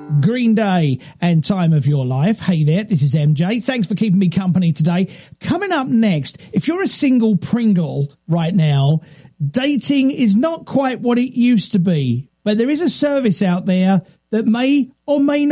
Green Day and Time of Your Life. Hey there, this is MJ. Thanks for keeping me company today. Coming up next, if you're a single Pringle right now, dating is not quite what it used to be, but there is a service out there that may or may not